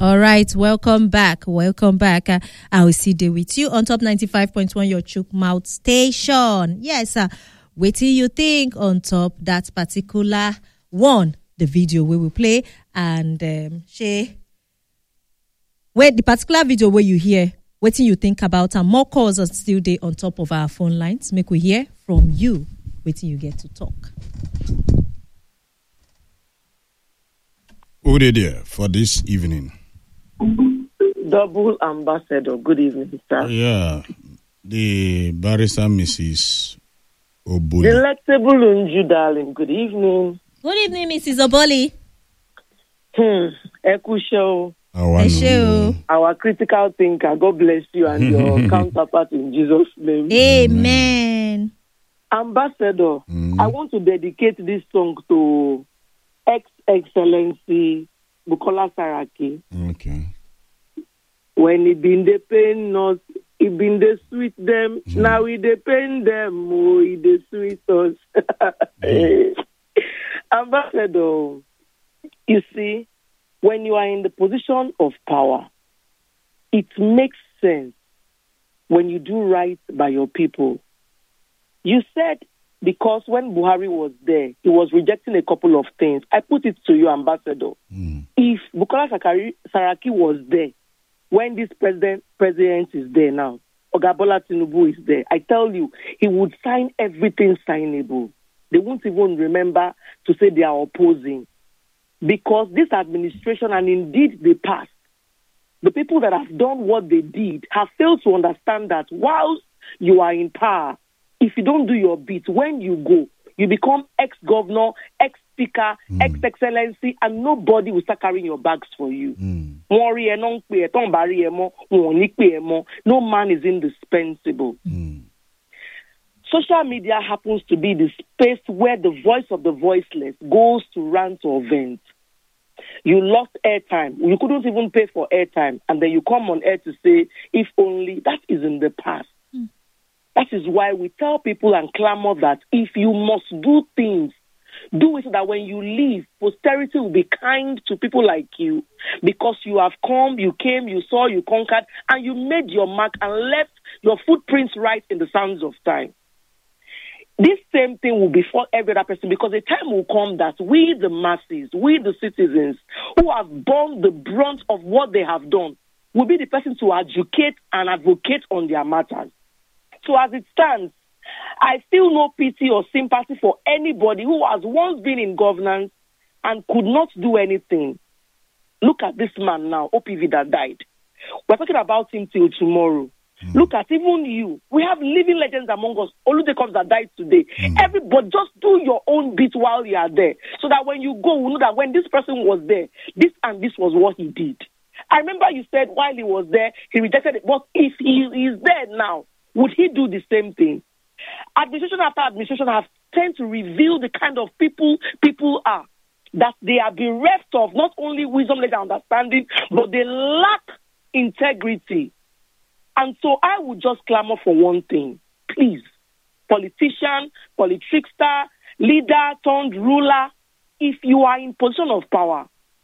All right, welcome back. Welcome back. I will see there with you on top 95.1 your Chook Mouth station. Yes, wait till you think on top that particular one, the video we will play, and where the particular video where you hear, what do you think about, and more calls are still there on top of our phone lines. Make we hear from you. Wait till you get to talk. Who did there for this evening? Double Ambassador. Good evening, sir. Yeah, the barrister Mrs. Oboli. Delectable Unju, darling. Good evening. Good evening, Mrs. Oboli. Eku show. Our critical thinker. God bless you and your counterpart in Jesus' name. Amen. Ambassador, I want to dedicate this song to Excellency Bukola Saraki. Okay. When he been the pain us, he been the sweet them. Now he the pain them, oh, he the sweet us. Ambassador, you see, when you are in the position of power, it makes sense when you do right by your people. You said because when Buhari was there, he was rejecting a couple of things. I put it to you, Ambassador. If Bukola Saraki was there, when this president is there now, Oga Bola Tinubu is there, I tell you, he would sign everything signable. They won't even remember to say they are opposing. Because this administration, and indeed the past, the people that have done what they did have failed to understand that whilst you are in power, if you don't do your bit, when you go, you become ex-governor, ex-speaker, ex-excellency, and nobody will start carrying your bags for you. No man is indispensable. Social media happens to be the space where the voice of the voiceless goes to rant or vent. You lost airtime. You couldn't even pay for airtime. And then you come on air to say, if only. That is in the past. That is why we tell people and clamor that if you must do things, do it so that when you leave, posterity will be kind to people like you because you have come, you came, you saw, you conquered, and you made your mark and left your footprints right in the sands of time. This same thing will befall every other person because a time will come that we, the masses, we, the citizens who have borne the brunt of what they have done, will be the person to educate and advocate on their matters. So as it stands, I feel no pity or sympathy for anybody who has once been in governance and could not do anything. Look at this man now, OPV, that died. We're talking about him till tomorrow. Look at even you. We have living legends among us. Oludekoms that died today. Everybody, just do your own bit while you are there. So that when you go, we know that when this person was there, this and this was what he did. I remember you said while he was there, he rejected it. But if he is there now, would he do the same thing? Administration after administration have tend to reveal the kind of people are. That they are bereft of not only wisdom, knowledge, and understanding, but they lack integrity. And so I would just clamor for one thing. Please, politician, politrickster, leader turned ruler, if you are in position of power,